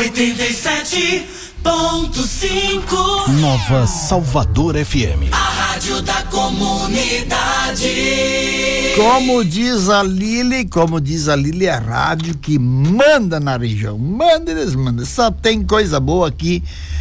87.5 Nova Salvador FM. A rádio da comunidade. Como diz a Lili, é a rádio que manda na região. Eles mandam. Só tem coisa boa aqui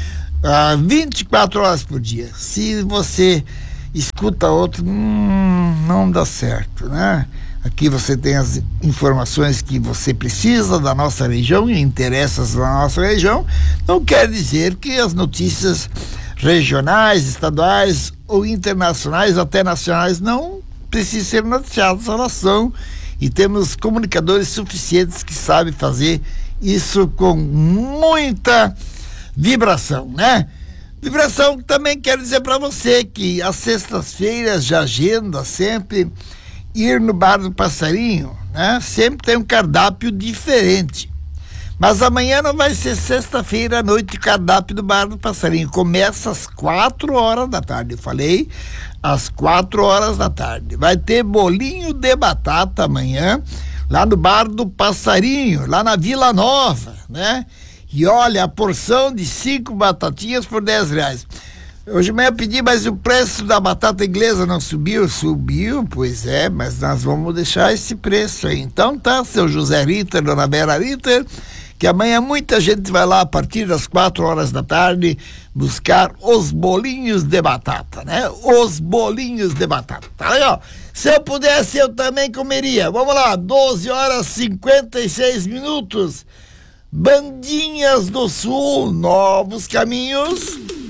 24 horas por dia. Se você escuta outro, não dá certo, né? Aqui você tem as informações que você precisa da nossa região e interessas da nossa região. Não quer dizer que as notícias regionais, estaduais ou internacionais, até nacionais, não precisam ser noticiadas. Elas são, e temos comunicadores suficientes que sabem fazer isso com muita vibração, né? Vibração também quero dizer para você que às sextas-feiras de agenda sempre ir no Bar do Passarinho, né? Sempre tem um cardápio diferente. Mas amanhã não vai ser sexta-feira à noite o cardápio do Bar do Passarinho. Começa às 4 horas da tarde. Eu falei às 4 horas da tarde. Vai ter bolinho de batata amanhã, lá no Bar do Passarinho, lá na Vila Nova, né? E olha, a porção de 5 batatinhas por R$10. Hoje de manhã eu pedi, mas o preço da batata inglesa não subiu? Subiu, pois é, mas nós vamos deixar esse preço aí. Então tá, seu José Ritter, dona Vera Ritter, que amanhã muita gente vai lá a partir das 4 horas da tarde buscar os bolinhos de batata, né? Os bolinhos de batata. Aí, ó, se eu pudesse eu também comeria. Vamos lá, 12 horas 56 minutos. Bandinhas do Sul, novos caminhos.